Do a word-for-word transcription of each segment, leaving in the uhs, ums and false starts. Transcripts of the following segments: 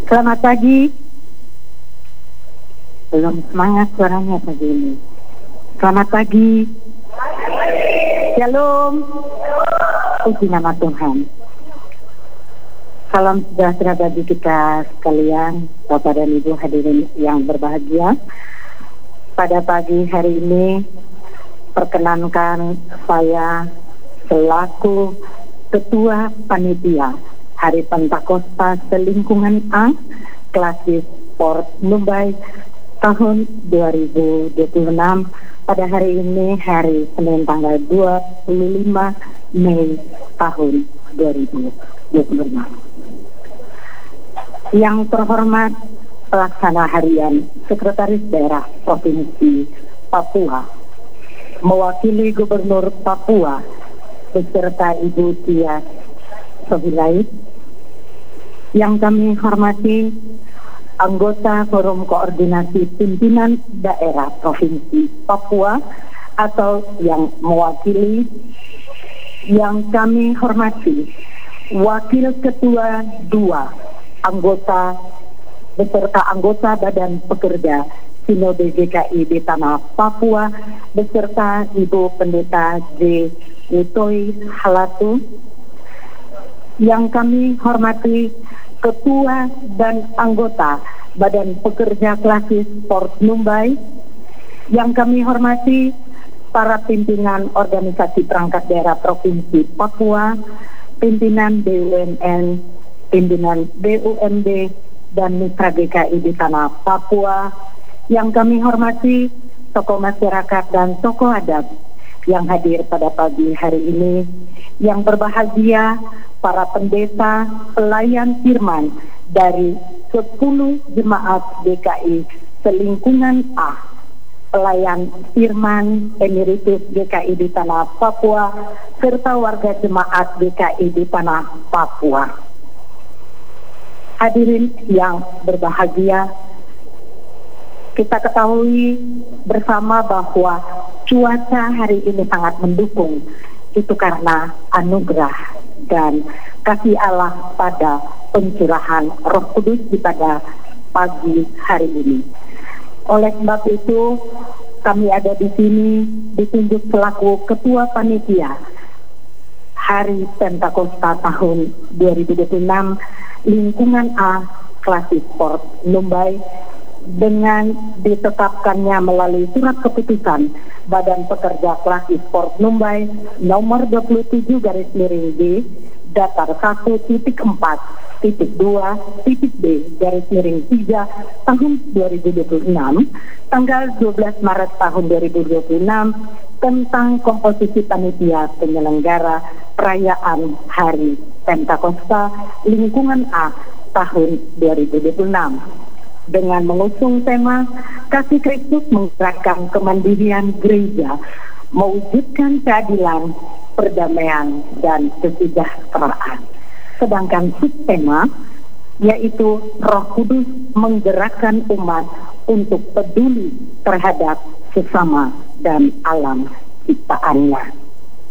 Selamat pagi. Belum semangat suaranya pagi ini. Selamat pagi. Shalom. Puji nama Tuhan. Salam sejahtera bagi kita sekalian, Bapak dan Ibu hadirin yang berbahagia. Pada pagi hari ini, perkenankan saya selaku Ketua Panitia Hari Pentakosta Selingkungan A, Klasis Port Mumbai tahun dua ribu dua puluh enam. Pada hari ini, hari Senin tanggal dua puluh lima Mei tahun dua ribu dua puluh enam. Yang terhormat Pelaksana Harian Sekretaris Daerah Provinsi Papua, mewakili Gubernur Papua beserta Ibu Tia Sohilait, yang kami hormati anggota Forum Koordinasi Pimpinan Daerah Provinsi Papua atau yang mewakili, yang kami hormati Wakil Ketua dua anggota beserta anggota Badan Pekerja Sinode G K I di Tanah Papua beserta Ibu Pendeta J. Utoi Halatu, yang kami hormati Ketua dan anggota Badan Pekerja Klasis Port Mumbai, yang kami hormati para pimpinan organisasi perangkat daerah Provinsi Papua, pimpinan B U M N, pimpinan B U M D, dan mitra G K I di Tanah Papua, yang kami hormati tokoh masyarakat dan tokoh adat yang hadir pada pagi hari ini, yang berbahagia para pendeta pelayan firman dari sepuluh jemaat G K I Selingkungan A, pelayan firman emeritus G K I di Tanah Papua, serta warga jemaat G K I di Tanah Papua. Hadirin yang berbahagia, kita ketahui bersama bahwa cuaca hari ini sangat mendukung. Itu karena anugerah dan kasih Allah pada pencurahan Roh Kudus di pada pagi hari ini. Oleh sebab itu, kami ada di sini ditunjuk selaku Ketua Panitia Hari Pentakosta tahun dua ribu dua puluh enam Lingkungan A, Klasis Port Mumbai, dengan ditetapkannya melalui surat keputusan Badan Pekerja Klasis Port Mumbai nomor dua puluh tujuh garis miring B datar satu titik empat titik dua titik B garis miring tiga tahun dua ribu dua puluh enam tanggal dua belas Maret tahun dua ribu dua puluh enam tentang komposisi panitia penyelenggara perayaan Hari Pentakosta Lingkungan A tahun dua ribu dua puluh enam dengan mengusung tema Kasih Kristus Menggerakkan Kemandirian Gereja, Mewujudkan Keadilan, Perdamaian, dan Kesejahteraan. Sedangkan subtema yaitu Roh Kudus Menggerakkan Umat untuk peduli terhadap sesama dan alam ciptaannya.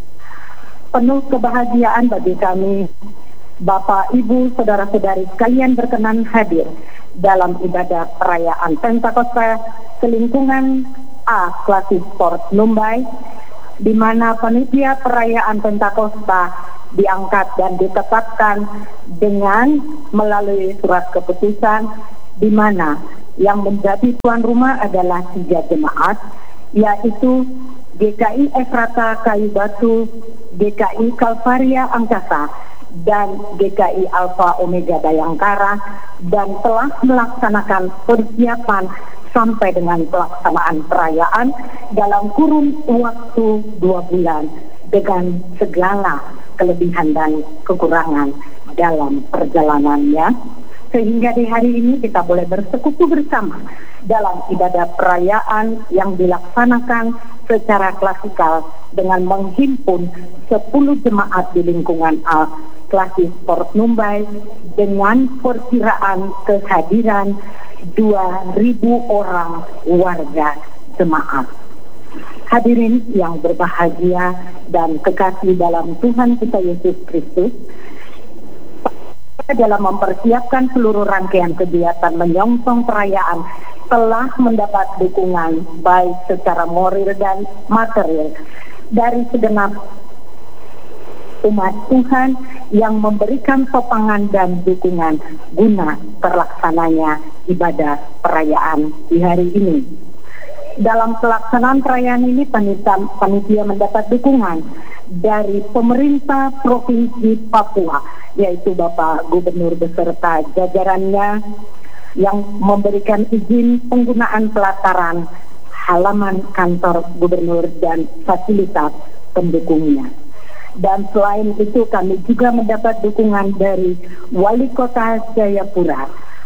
Penuh kebahagiaan bagi kami, Bapak, Ibu, Saudara-saudari sekalian berkenan hadir dalam ibadah perayaan Pentakosta Selingkungan A, Klasis Port Mumbai, di mana panitia perayaan Pentakosta diangkat dan ditetapkan dengan melalui surat keputusan, di mana yang menjadi tuan rumah adalah tiga jemaat, yaitu G K I Efrata Kayu Batu, G K I Kalvaria Angkasa, dan G K I Alfa Omega Bayangkara, dan telah melaksanakan persiapan sampai dengan pelaksanaan perayaan dalam kurun waktu dua bulan dengan segala kelebihan dan kekurangan dalam perjalanannya, sehingga di hari ini kita boleh bersekutu bersama dalam ibadah perayaan yang dilaksanakan secara klasikal dengan menghimpun sepuluh jemaat di lingkungan A, Klasis Port Mumbai, dengan perkiraan kehadiran dua ribu orang warga jemaat. Hadirin yang berbahagia dan kekasih dalam Tuhan kita Yesus Kristus, dalam mempersiapkan seluruh rangkaian kegiatan menyongsong perayaan telah mendapat dukungan baik secara moral dan material dari segenap umat Tuhan yang memberikan sopangan dan dukungan guna terlaksananya ibadah perayaan di hari ini. Dalam pelaksanaan perayaan ini, panitia, panitia mendapat dukungan dari pemerintah Provinsi Papua, yaitu Bapak Gubernur beserta jajarannya yang memberikan izin penggunaan pelataran halaman kantor gubernur dan fasilitas pendukungnya. Dan selain itu kami juga mendapat dukungan dari Wali Kota Jayapura,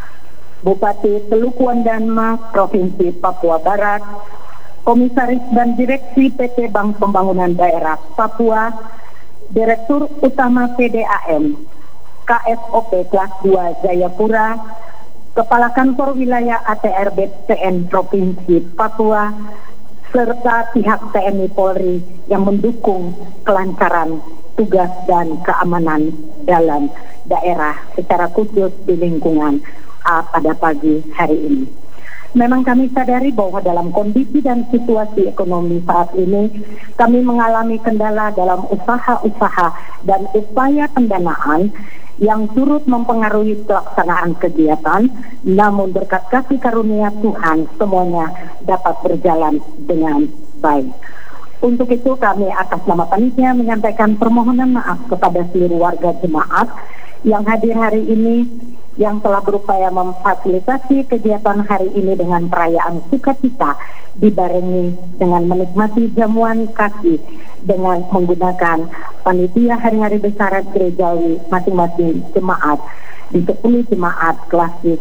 Bupati Teluk Wandama Provinsi Papua Barat, Komisaris dan Direksi P T Bank Pembangunan Daerah Papua, Direktur Utama P D A M, K S O P Kelas dua Jayapura, Kepala Kantor Wilayah A T R B P N Provinsi Papua, serta pihak T N I Polri yang mendukung kelancaran tugas dan keamanan dalam daerah secara khusus di lingkungan A pada pagi hari ini. Memang kami sadari bahwa dalam kondisi dan situasi ekonomi saat ini kami mengalami kendala dalam usaha-usaha dan upaya pendanaan yang turut mempengaruhi pelaksanaan kegiatan, namun berkat kasih karunia Tuhan semuanya dapat berjalan dengan baik. Untuk itu kami atas nama panitia menyampaikan permohonan maaf kepada seluruh warga jemaat yang hadir hari ini, yang telah berupaya memfasilitasi kegiatan hari ini dengan perayaan sukacita dibarengi dengan menikmati jamuan kasih dengan menggunakan panitia hari-hari besar gerejawi masing-masing jemaat di sepuluh jemaat klasik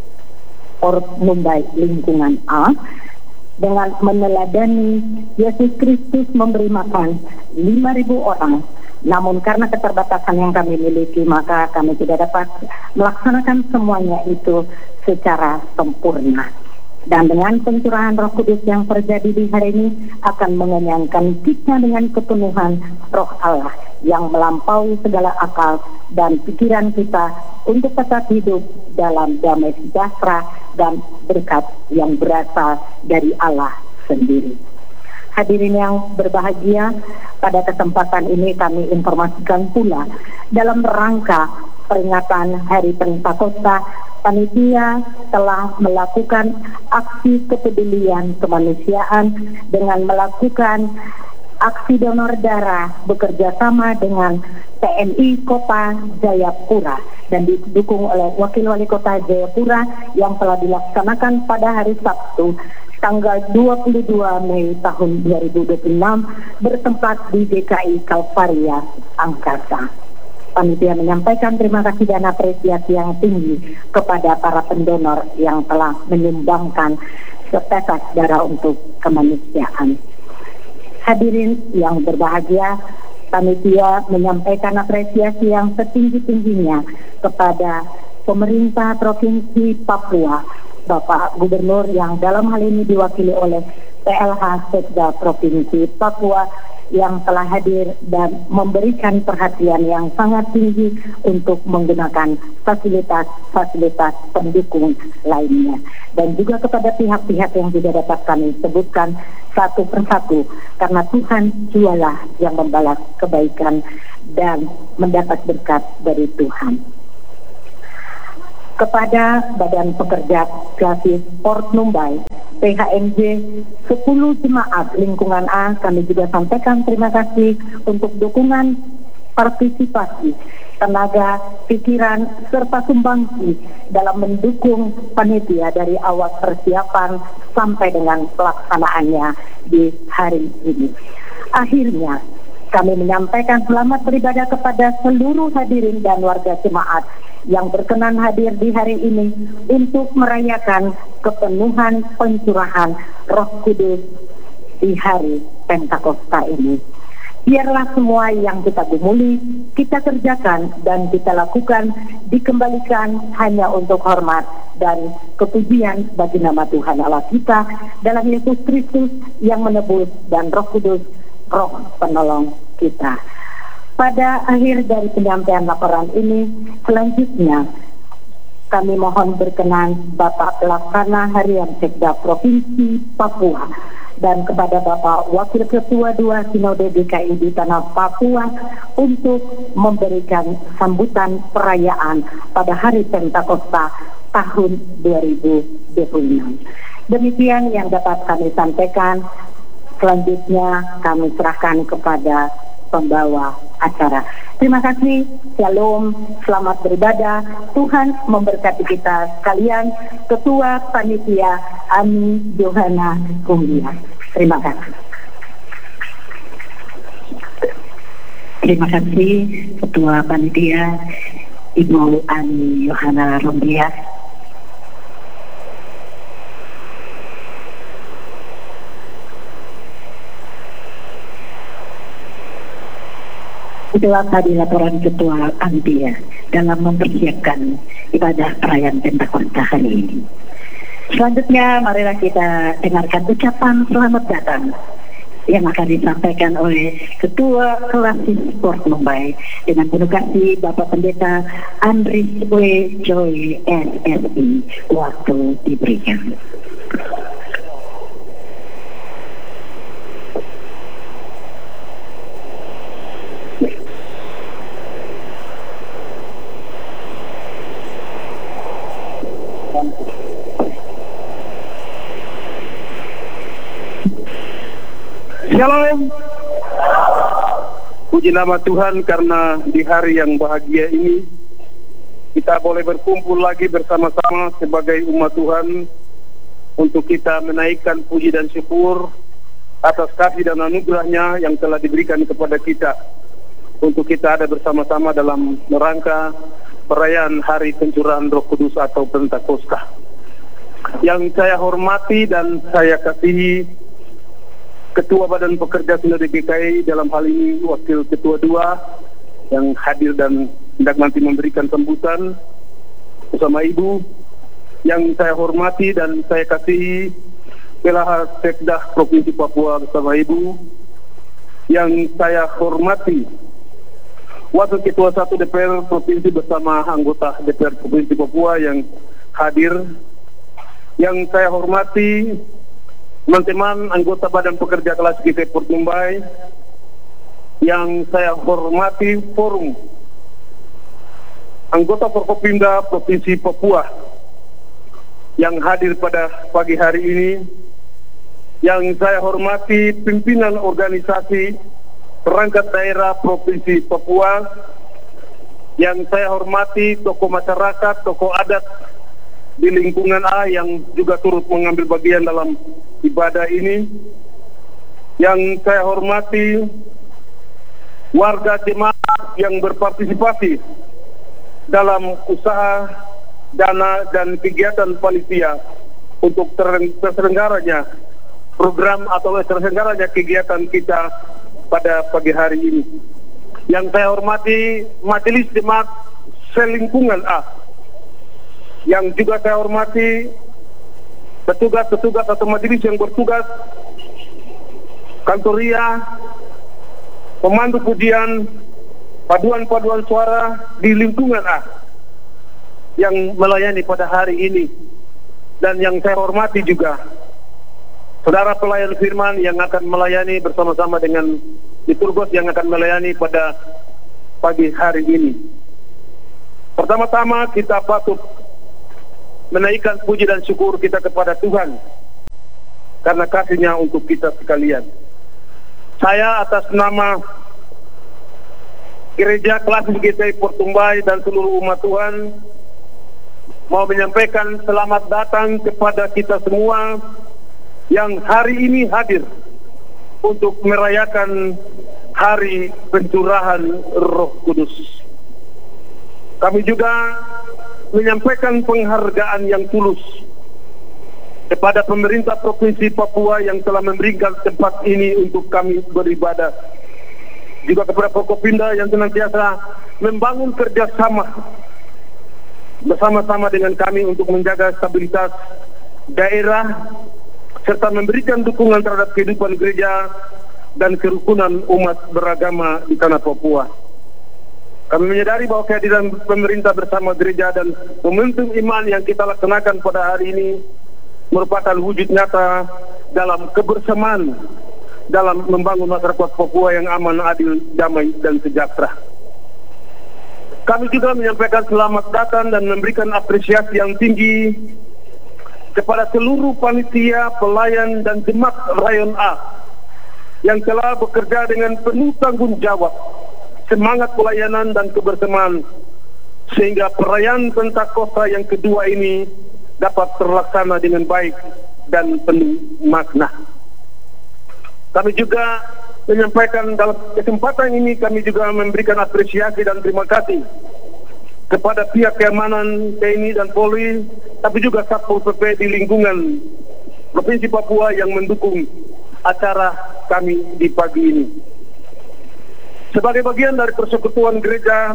Port Mumbai lingkungan A, dengan meneladani Yesus Kristus memberi makan lima ribu orang. Namun karena keterbatasan yang kami miliki, maka kami tidak dapat melaksanakan semuanya itu secara sempurna. Dan dengan pencurahan Roh Kudus yang terjadi di hari ini akan mengenyangkan kita dengan kepenuhan Roh Allah yang melampaui segala akal dan pikiran kita untuk tetap hidup dalam damai sejahtera dan berkat yang berasal dari Allah sendiri. Hadirin yang berbahagia, pada kesempatan ini kami informasikan pula dalam rangka peringatan Hari Pentakosta, panitia telah melakukan aksi kepedulian kemanusiaan dengan melakukan aksi donor darah bekerja sama dengan T N I Kota Jayapura dan didukung oleh Wakil Wali Kota Jayapura yang telah dilaksanakan pada hari Sabtu tanggal dua puluh dua Mei tahun dua ribu dua puluh enam bertempat di D K I Kalvaria Angkasa. Panitia menyampaikan terima kasih dan apresiasi yang tinggi kepada para pendonor yang telah menyumbangkan setetes darah untuk kemanusiaan. Hadirin yang berbahagia, panitia menyampaikan apresiasi yang setinggi-tingginya kepada pemerintah Provinsi Papua, Bapak Gubernur yang dalam hal ini diwakili oleh P L H Sekda Provinsi Papua yang telah hadir dan memberikan perhatian yang sangat tinggi untuk menggunakan fasilitas-fasilitas pendukung lainnya. Dan juga kepada pihak-pihak yang tidak dapat kami sebutkan satu persatu, karena Tuhan jualah yang membalas kebaikan dan mendapat berkat dari Tuhan. Kepada Badan Pekerja Klasik Port Mumbai, P H M J sepuluh jemaat lingkungan A, kami juga sampaikan terima kasih untuk dukungan partisipasi, tenaga, pikiran, serta sumbangsi dalam mendukung panitia dari awal persiapan sampai dengan pelaksanaannya di hari ini. Akhirnya, kami menyampaikan selamat beribadah kepada seluruh hadirin dan warga jemaat yang berkenan hadir di hari ini untuk merayakan kepenuhan pencurahan Roh Kudus di hari Pentakosta ini. Biarlah semua yang kita gumuli, kita kerjakan dan kita lakukan dikembalikan hanya untuk hormat dan kepujian bagi nama Tuhan Allah kita dalam Yesus Kristus yang menebus dan Roh Kudus, Roh penolong kita. Pada akhir dari penyampaian laporan ini, selanjutnya kami mohon berkenan Bapak Pelaksana Harian Sekda Provinsi Papua dan kepada Bapak Wakil Ketua dua Sinode D K I di Tanah Papua untuk memberikan sambutan perayaan pada Hari Pentakosta tahun dua ribu dua puluh enam. Demikian yang dapat kami sampaikan. Selanjutnya kami serahkan kepada pembawa acara. Terima kasih, shalom, selamat beribadah, Tuhan memberkati kita sekalian. Ketua Panitia Ami Johana Kumbia. Terima kasih. Terima kasih Ketua Panitia Ibu Ani Yohana Rumbia. Itulah tadi laporan Ketua Panitia dalam mempersiapkan ibadah perayaan Pentakosta hari ini. Selanjutnya marilah kita dengarkan ucapan selamat datang yang akan disampaikan oleh Ketua Klasis Sport Mumbai dengan penuh kasih Bapak Pendeta Andris W. Joy S S I. Waktu diberikan. Shalom. Puji nama Tuhan karena di hari yang bahagia ini kita boleh berkumpul lagi bersama-sama sebagai umat Tuhan untuk kita menaikkan puji dan syukur atas kasih dan anugerahnya yang telah diberikan kepada kita untuk kita ada bersama-sama dalam rangka perayaan Hari Pencurahan Roh Kudus atau Pentakosta. Yang saya hormati dan saya kasihi Ketua Badan Pekerja Sinode D K I, dalam hal ini Wakil Ketua dua yang hadir dan hendak nanti memberikan sambutan bersama Ibu. Yang saya hormati dan saya kasihi Pelaha Sekda Provinsi Papua bersama Ibu. Yang saya hormati Wakil Ketua satu D P R Provinsi bersama anggota D P R Provinsi Papua yang hadir. Yang saya hormati teman-teman anggota Badan Pekerja Kelas G T Port Mumbai, yang saya hormati forum anggota Forkopimda Provinsi Papua yang hadir pada pagi hari ini, yang saya hormati pimpinan organisasi perangkat daerah Provinsi Papua, yang saya hormati tokoh masyarakat, tokoh adat di lingkungan A yang juga turut mengambil bagian dalam ibadah ini, yang saya hormati warga jemaat yang berpartisipasi dalam usaha, dana dan kegiatan panitia untuk terselenggaranya program atau terselenggaranya kegiatan kita pada pagi hari ini. Yang saya hormati majelis jemaat selingkungan A, yang juga saya hormati petugas-petugas atau majelis yang bertugas kantoria, pemandu pujian, paduan-paduan suara di lingkungan A yang melayani pada hari ini. Dan yang saya hormati juga saudara pelayan firman yang akan melayani bersama-sama dengan liturgos yang akan melayani pada pagi hari ini. Pertama-tama kita patut menaikkan puji dan syukur kita kepada Tuhan karena kasih-Nya untuk kita sekalian. Saya atas nama Gereja Klasis G T I Port Mumbai dan seluruh umat Tuhan mau menyampaikan selamat datang kepada kita semua yang hari ini hadir untuk merayakan Hari Pencurahan Roh Kudus. Kami juga menyampaikan penghargaan yang tulus kepada pemerintah Provinsi Papua yang telah memberikan tempat ini untuk kami beribadah. Juga kepada Forkopimda yang senantiasa membangun kerjasama bersama-sama dengan kami untuk menjaga stabilitas daerah serta memberikan dukungan terhadap kehidupan gereja dan kerukunan umat beragama di tanah Papua. Kami menyadari bahwa kehadiran pemerintah bersama gereja dan momentum iman yang kita laksanakan pada hari ini merupakan wujud nyata dalam kebersamaan dalam membangun masyarakat Papua yang aman, adil, damai, dan sejahtera. Kami juga menyampaikan selamat datang dan memberikan apresiasi yang tinggi kepada seluruh panitia, pelayan, dan jemaat Rayon A yang telah bekerja dengan penuh tanggung jawab, semangat pelayanan dan kebersamaan, sehingga perayaan Pentakosta yang kedua ini dapat terlaksana dengan baik dan penuh makna. Kami juga menyampaikan dalam kesempatan ini, kami juga memberikan apresiasi dan terima kasih kepada pihak keamanan T N I dan Polri, tapi juga Satpol P P di lingkungan Provinsi Papua yang mendukung acara kami di pagi ini. Sebagai bagian dari persekutuan gereja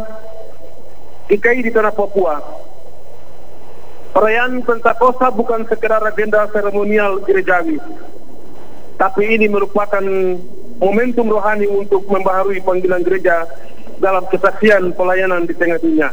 G K I di tanah Papua, perayaan Pentakosta bukan sekedar agenda seremonial gerejawi, tapi ini merupakan momentum rohani untuk membaharui panggilan gereja dalam kesaksian pelayanan di tengah dunia.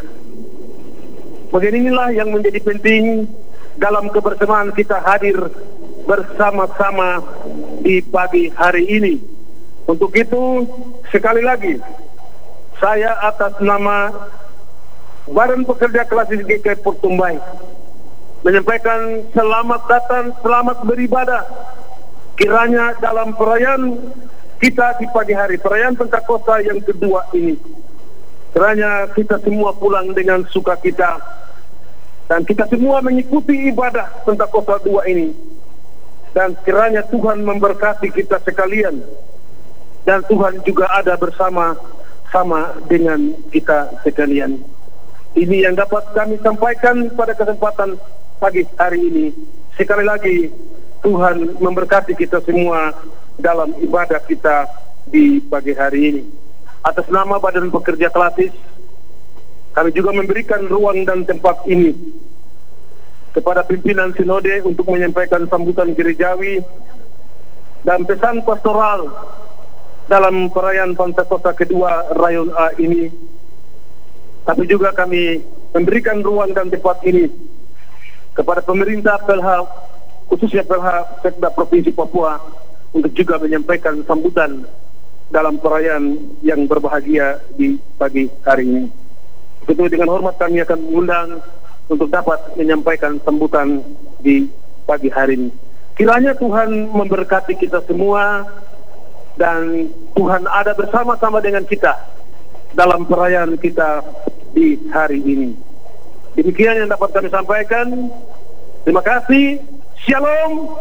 Beginilah yang menjadi penting dalam kebersamaan kita hadir bersama-sama di pagi hari ini. Untuk itu, sekali lagi, saya atas nama Badan Pekerja Klasis G K I Portumbai menyampaikan selamat datang, selamat beribadah. Kiranya dalam perayaan kita di pagi hari, perayaan Pentakosta yang kedua ini, kiranya kita semua pulang dengan sukacita dan kita semua mengikuti ibadah Pentakosta dua ini, dan kiranya Tuhan memberkati kita sekalian dan Tuhan juga ada bersama-sama dengan kita sekalian. Ini yang dapat kami sampaikan pada kesempatan pagi hari ini. Sekali lagi, Tuhan memberkati kita semua dalam ibadah kita di pagi hari ini. Atas nama Badan Pekerja Klasis, kami juga memberikan ruang dan tempat ini kepada pimpinan sinode untuk menyampaikan sambutan gerejawi dan pesan pastoral dalam perayaan Pentakosta kedua Rayon A ini. Tapi juga kami memberikan ruang dan tempat ini kepada pemerintah P L H, khususnya P L H Sekda Provinsi Papua, untuk juga menyampaikan sambutan dalam perayaan yang berbahagia di pagi hari ini. Betul, dengan hormat kami akan mengundang untuk dapat menyampaikan sambutan di pagi hari ini. Kiranya Tuhan memberkati kita semua dan Tuhan ada bersama-sama dengan kita dalam perayaan kita di hari ini. Demikian yang dapat kami sampaikan. Terima kasih. Shalom.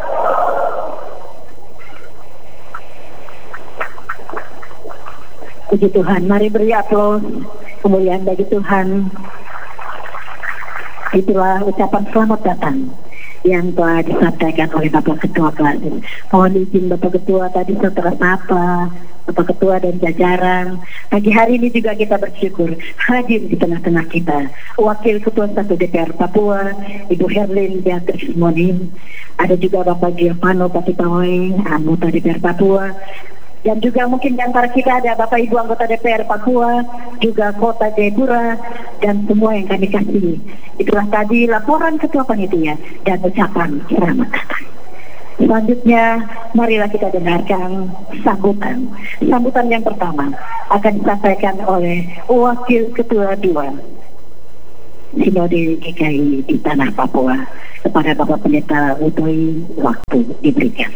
Puji Tuhan, mari beri aplaus kemuliaan bagi Tuhan. Itulah ucapan selamat datang yang telah disampaikan oleh Bapak Ketua Klasis. Mohon izin Bapak Ketua tadi setelah sapa Bapak Ketua dan jajaran. Pagi hari ini juga kita bersyukur hadir di tengah-tengah kita Wakil Ketua satu D P R Papua, Ibu Herlin Beatrice Monin. Ada juga Bapak Giovanno Patipawai, anggota D P R Papua. Dan juga mungkin di antara kita ada Bapak Ibu anggota D P R Papua, juga Kota Jayapura, dan semua yang kami kasih. Itulah tadi laporan Ketua Panitia dan ucapan selamat datang. Selanjutnya, marilah kita dengarkan sambutan. Sambutan yang pertama akan disampaikan oleh Wakil Ketua dua Sinode G K I di Tanah Papua. Kepada Bapak Pendeta Utoi, waktu diberikan.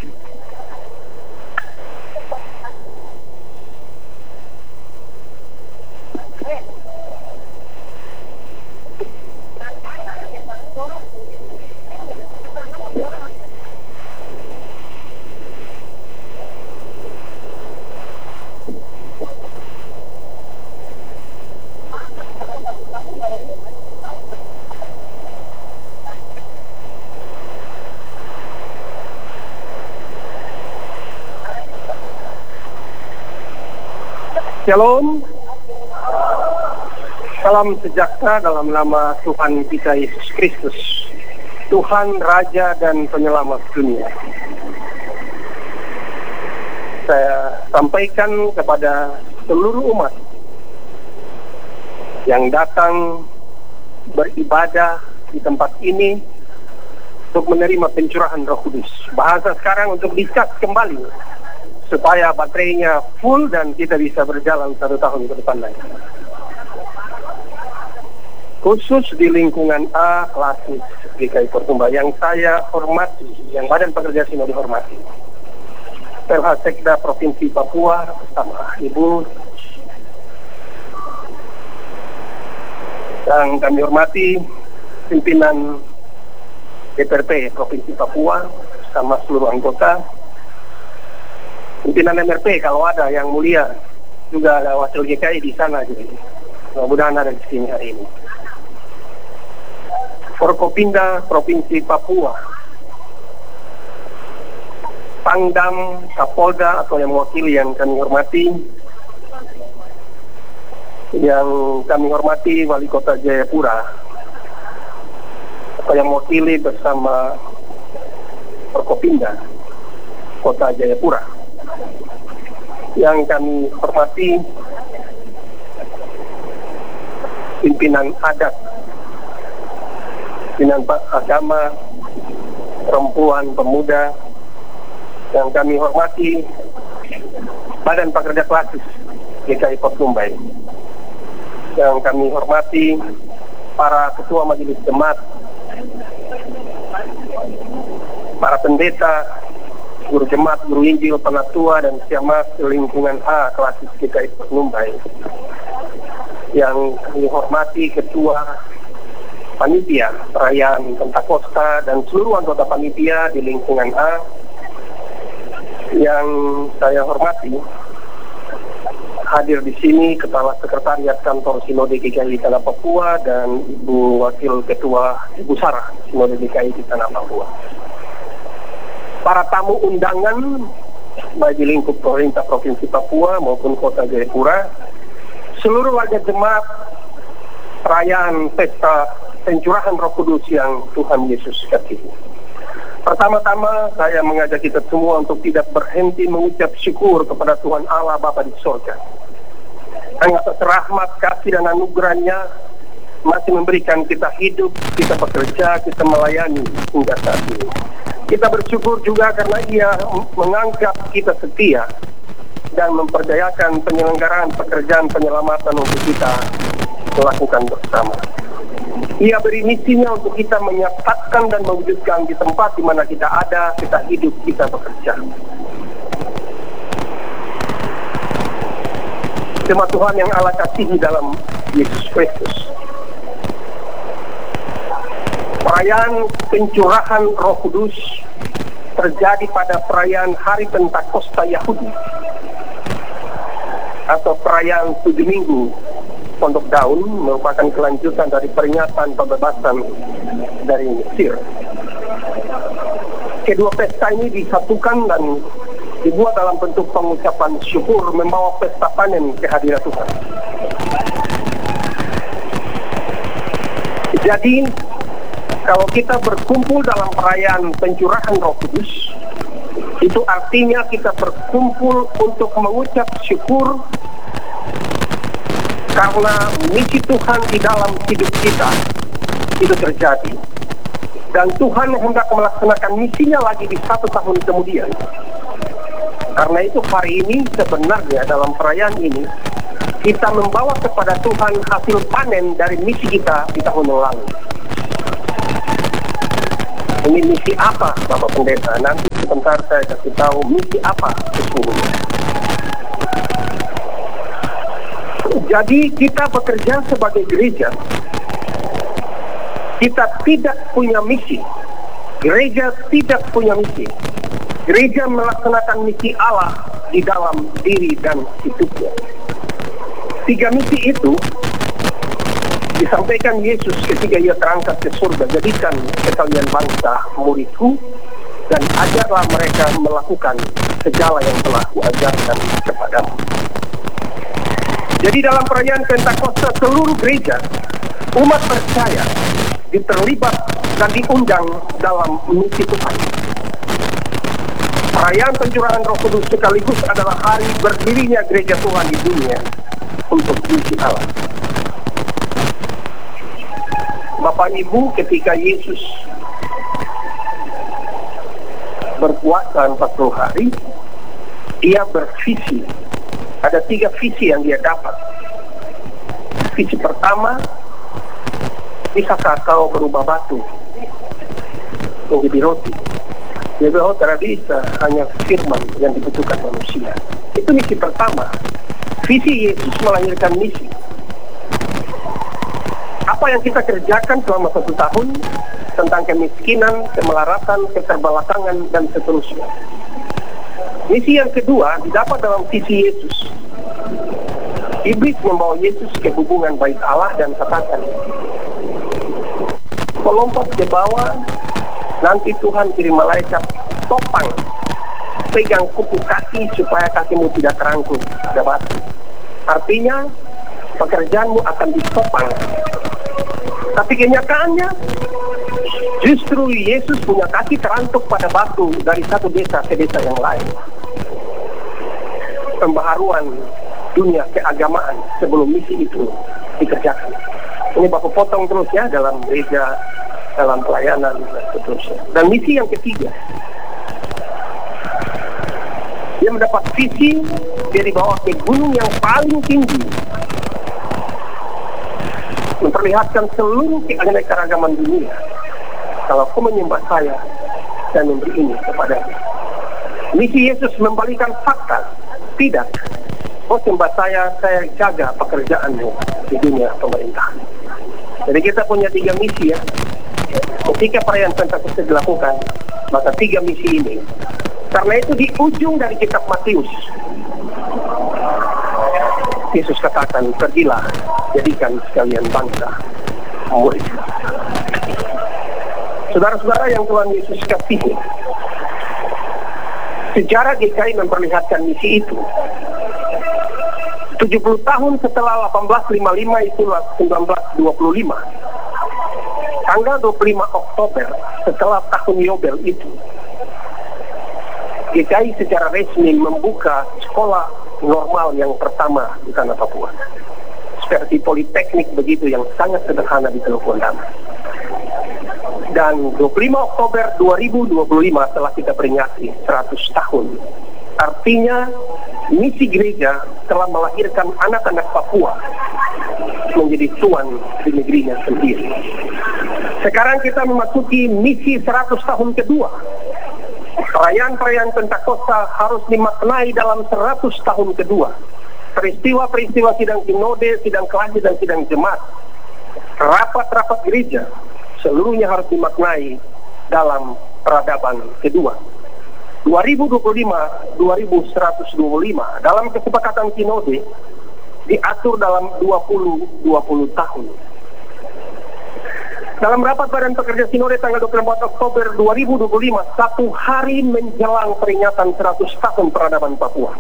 Shalom. Salam sejahtera dalam nama Tuhan kita Yesus Kristus, Tuhan, Raja dan Penyelamat dunia. Saya sampaikan kepada seluruh umat yang datang beribadah di tempat ini untuk menerima pencurahan Roh Kudus. Bahasa sekarang untuk dicas kembali supaya baterainya full dan kita bisa berjalan satu tahun ke depan lagi. Khusus di lingkungan A Klasis G K I Portumba yang saya hormati, yang Badan Pekerja Sinode dihormati, P L H Sekda Provinsi Papua bersama Ibu, yang kami hormati pimpinan D P R P Provinsi Papua sama seluruh anggota, pimpinan M R P kalau ada yang mulia, juga ada wakil G K I di sana, jadi mudah-mudahan ada di sini hari ini. Forkopimda Provinsi Papua, Pangdam, Kapolda atau yang mewakili yang kami hormati, yang kami hormati Wali Kota Jayapura atau yang mewakili bersama Forkopimda Kota Jayapura, yang kami hormati pimpinan adat, pimpinan agama, perempuan, pemuda, yang kami hormati Badan Pekerja Klasis G K I Portumba, yang kami hormati para ketua majelis jemaat, para pendeta, guru jemaat, guru Injil, penatua dan siamas lingkungan A Klasis G K I Portumba, yang kami hormati ketua panitia perayaan Pentakosta dan seluruh anggota panitia di lingkungan A, yang saya hormati hadir di sini Kepala Sekretariat Kantor Sinode G K I Tanah Papua dan Ibu Wakil Ketua Ibu Sarah Sinode G K I di Tanah Papua. Para tamu undangan baik di lingkup pemerintah Provinsi Papua maupun Kota Jayapura, seluruh warga jemaat perayaan pesta pencurahan Roh Kudus yang Tuhan Yesus kasihi. Pertama-tama saya mengajak kita semua untuk tidak berhenti mengucap syukur kepada Tuhan Allah Bapa di sorga. Atas rahmat, kasih dan anugerahnya masih memberikan kita hidup, kita bekerja, kita melayani hingga saat ini. Kita bersyukur juga karena Ia menganggap kita setia dan memperdayakan penyelenggaraan pekerjaan penyelamatan untuk kita melakukan bersama. Ia beri misinya untuk kita menyatakan dan mewujudkan di tempat di mana kita ada, kita hidup, kita bekerja. Jemaat Tuhan yang Allah kasihi dalam Yesus Kristus, perayaan pencurahan Roh Kudus terjadi pada perayaan Hari Pentakosta Yahudi atau perayaan tujuh minggu Pondok Daun, merupakan kelanjutan dari peringatan pembebasan dari Mesir. Kedua pesta ini disatukan dan dibuat dalam bentuk pengucapan syukur, membawa pesta panen kehadiran Tuhan. Jadi kalau kita berkumpul dalam perayaan pencurahan Roh Kudus, itu artinya kita berkumpul untuk mengucap syukur karena misi Tuhan di dalam hidup kita itu terjadi. Dan Tuhan hendak melaksanakan misinya lagi di satu tahun kemudian. Karena itu hari ini sebenarnya dalam perayaan ini kita membawa kepada Tuhan hasil panen dari misi kita di tahun yang lalu. Ini misi apa, Bapak Pendeta? Nanti sebentar saya kasih tahu misi apa sesungguhnya. Jadi kita bekerja sebagai gereja, kita tidak punya misi. Gereja tidak punya misi. Gereja melaksanakan misi Allah di dalam diri dan hidupnya. Tiga misi itu disampaikan Yesus ketika Ia terangkat ke surga. Jadikan sekalian bangsa muridku dan ajarlah mereka melakukan segala yang telah kuajarkan kepadamu. Jadi dalam perayaan Pentakosta seluruh gereja, umat percaya diterlibat dan diundang dalam misi Tuhan. Perayaan pencurahan Roh Kudus sekaligus adalah hari berdirinya gereja Tuhan di dunia untuk misi Allah. Bapak Ibu, ketika Yesus berpuasa empat puluh hari, dia bervisi. Ada tiga visi yang dia dapat. Visi pertama, bisakah kau berubah batu menjadi roti? Dia bilang, oh tidak bisa, hanya firman yang dibutuhkan manusia. Itu misi pertama. Visi Yesus melahirkan misi. Apa yang kita kerjakan selama satu tahun tentang kemiskinan, kemelaratan, keterbelakangan, dan seterusnya. Misi yang kedua didapat dalam visi Yesus. Iblis membawa Yesus ke hubungan baik Allah dan katakan, melompat ke bawah, nanti Tuhan kirim malaikat topang, pegang kuku kaki supaya kakimu tidak terangkut pada batu. Artinya pekerjaanmu akan ditopang. Tapi kenyataannya justru Yesus punya kaki terantuk pada batu dari satu desa ke desa yang lain. Pembaharuan dunia keagamaan sebelum misi itu dikerjakan. Ini Bapak potong terus ya dalam gereja, dalam pelayanan dan seterusnya. Dan misi yang ketiga, dia mendapat visi, dia dibawa ke gunung yang paling tinggi, memperlihatkan seluruh keanekaragaman dunia. Kalau kau menyembah saya dan memberi ini kepada-Mu. Misi Yesus membalikan fakta. Tidak, kau sembah saya, saya jaga pekerjaanmu di dunia pemerintahan. Jadi kita punya tiga misi ya. Ketika perayaan Pentakosta dilakukan, maka tiga misi ini. Karena itu di ujung dari kitab Matius, Yesus katakan, pergilah, jadikan sekalian bangsa murid. Saudara-saudara yang Tuhan Yesus kasihi, sejarah G K I memperlihatkan misi itu. tujuh puluh tahun setelah delapan belas lima puluh lima, itulah seribu sembilan ratus dua puluh lima. Tanggal dua puluh lima Oktober setelah tahun Yobel itu, G K I secara resmi membuka sekolah normal yang pertama di tanah Papua. Seperti politeknik begitu yang sangat sederhana di Teluk Bondama. Dan dua puluh lima Oktober dua ribu dua puluh lima telah kita peringati seratus tahun. Artinya misi gereja telah melahirkan anak-anak Papua menjadi tuan di negerinya sendiri. Sekarang kita memasuki misi seratus tahun kedua. Perayaan-perayaan Pentakosta harus dimaknai dalam seratus tahun kedua. Peristiwa-peristiwa sidang sinode, sidang kelahi, dan sidang jemaat, rapat-rapat gereja, seluruhnya harus dimaknai dalam peradaban kedua. dua ribu dua puluh lima sampai dua ribu seratus dua puluh lima dalam kesepakatan sinode diatur dalam dua puluh dua puluh tahun. Dalam rapat Badan Pekerja Sinode tanggal dua puluh empat Oktober dua ribu dua puluh lima, satu hari menjelang peringatan seratus tahun peradaban Papua,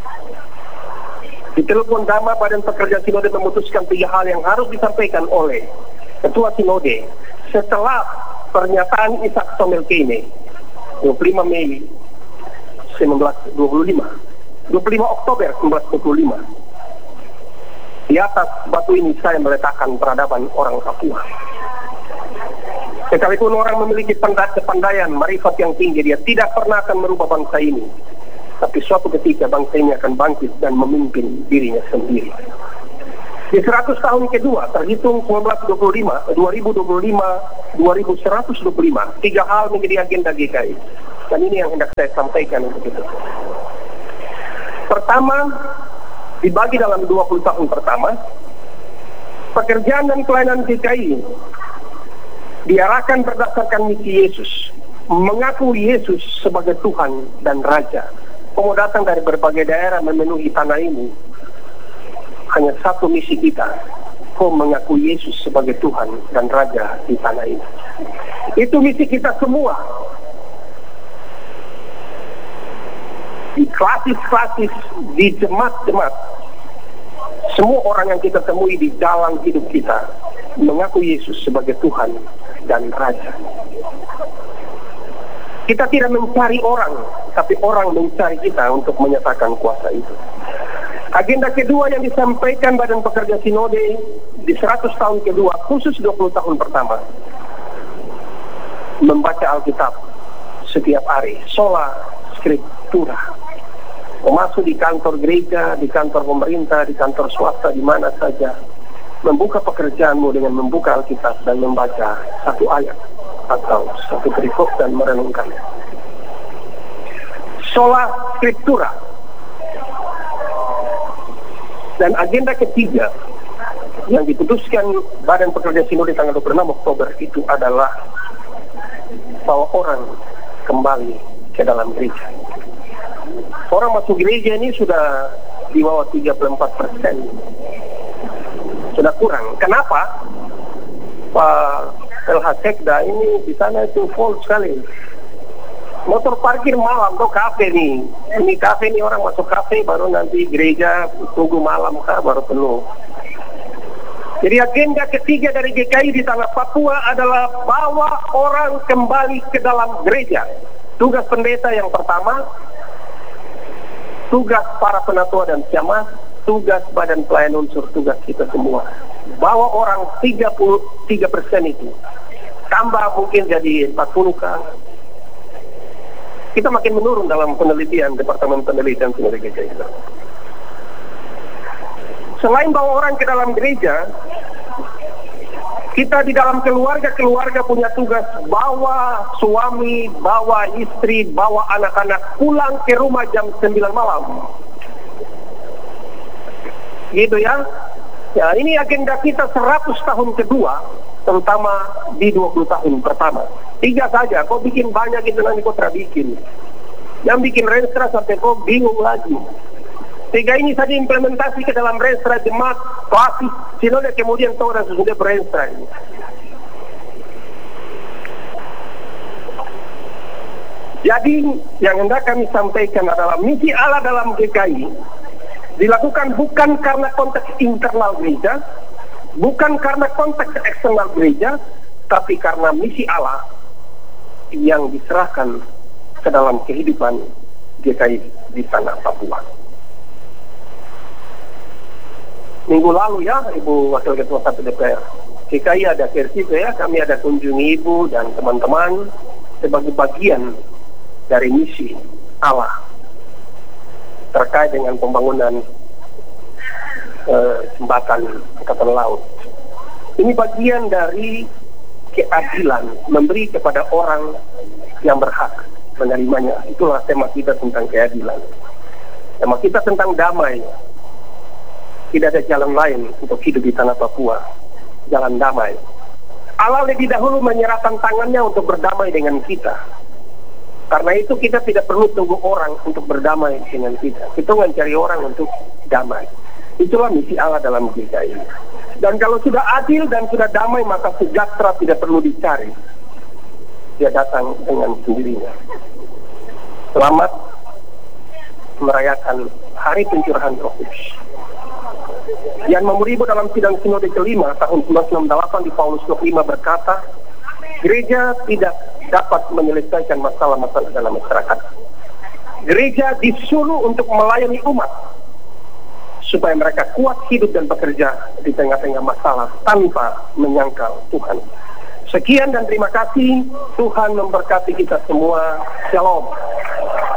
di Teluk Bondama, Badan Pekerja Sinode memutuskan tiga hal yang harus disampaikan oleh Ketua Sinode setelah pernyataan Isaac Somelkeine dua puluh lima Mei seribu sembilan ratus dua puluh lima, dua puluh lima Oktober seribu sembilan ratus dua puluh lima. Di atas batu ini saya meletakkan peradaban orang Papua. Sekalipun orang memiliki kepandaian, marifat yang tinggi, dia tidak pernah akan merubah bangsa ini. Tapi suatu ketika bangsa ini akan bangkit dan memimpin dirinya sendiri. Di seratus tahun kedua, terhitung seribu sembilan ratus dua puluh lima, dua ribu dua puluh lima, dua ribu seratus dua puluh lima, tiga hal menjadi agenda G K I. Dan ini yang hendak saya sampaikan untuk itu. Pertama, dibagi dalam dua puluh tahun pertama, pekerjaan dan pelayanan G K I diarahkan berdasarkan misi Yesus, mengaku Yesus sebagai Tuhan dan Raja. Kamu datang dari berbagai daerah memenuhi tanah ini, hanya satu misi kita, kau mengaku Yesus sebagai Tuhan dan Raja di tanah ini. Itu misi kita semua. Di klasis-klasis, di jemaat-jemaat, semua orang yang kita temui di dalam hidup kita mengaku Yesus sebagai Tuhan dan Raja. Kita tidak mencari orang, tapi orang mencari kita untuk menyatakan kuasa itu. Agenda kedua yang disampaikan Badan Pekerja Sinode di seratus tahun kedua, khusus dua puluh tahun pertama, membaca Alkitab setiap hari, sola scriptura. Masuk di kantor gereja, di kantor pemerintah, di kantor swasta, di mana saja, membuka pekerjaanmu dengan membuka Alkitab dan membaca satu ayat atau satu perikop dan merenungkannya. Sola scriptura. Dan agenda ketiga yang diputuskan Badan Pekerja Sinode tanggal dua puluh enam Oktober itu adalah bahwa orang kembali ke dalam gereja. Orang masuk gereja ini sudah di bawah tiga puluh empat persen. Sudah kurang. Kenapa? Pak L H Sekda ini di sana itu full sekali. Motor parkir malam tuh kafe nih. Ini kafe nih, orang masuk kafe baru nanti gereja tunggu malam kah baru penuh. Jadi agenda ketiga dari G K I di tanah Papua adalah bawa orang kembali ke dalam gereja. Tugas pendeta yang pertama, tugas para penatua dan jamaah, tugas badan pelayan unsur, tugas kita semua. Bawa orang tiga puluh tiga persen itu. Tambah mungkin jadi empat puluh kan. Kita makin menurun dalam penelitian Departemen Penelitian Sinode G K I. Selain bawa orang ke dalam gereja, kita di dalam keluarga-keluarga punya tugas bawa suami, bawa istri, bawa anak-anak pulang ke rumah jam sembilan malam. Gitu ya. Ya, ini agenda kita seratus tahun kedua, terutama di dua puluh tahun pertama. Tiga saja, kok bikin banyak itu nanti kok tidak bikin. Yang bikin Renstra sampai kok bingung lagi. Tiga ini saja implementasi ke dalam Renstra jemaat klasik Sinode kemudian tahu dan sesudah Renstra ini. Jadi yang hendak kami sampaikan adalah misi Allah dalam G K I dilakukan bukan karena konteks internal gereja, bukan karena konteks eksternal gereja, tapi karena misi Allah yang diserahkan ke dalam kehidupan G K I di tanah Papua. Minggu lalu ya, Ibu Wakil Ketua satu D P R, G K I ada versi ya, kami ada kunjungi Ibu dan teman-teman sebagai bagian dari misi Allah terkait dengan pembangunan eh, jembatan angkatan laut. Ini bagian dari keadilan, memberi kepada orang yang berhak menerimanya. Itulah tema kita tentang keadilan. Tema kita tentang damai. Tidak ada jalan lain untuk hidup di tanah Papua, jalan damai. Allah lebih dahulu menyerahkan tangannya untuk berdamai dengan kita. Karena itu kita tidak perlu tunggu orang untuk berdamai dengan kita. Kita mencari orang untuk damai. Itulah misi Allah dalam G K I. Dan kalau sudah adil dan sudah damai, maka sejahtera tidak perlu dicari. Dia datang dengan sendirinya. Selamat merayakan Hari Pencurahan Roh Kudus. Yang Memuribu dalam sidang sinode kelima tahun seribu sembilan ratus enam puluh delapan di Paulus dua puluh lima berkata, gereja tidak dapat menyelesaikan masalah-masalah dalam masyarakat. Gereja disuruh untuk melayani umat supaya mereka kuat hidup dan bekerja di tengah-tengah masalah tanpa menyangkal Tuhan. Sekian dan terima kasih. Tuhan memberkati kita semua. Shalom.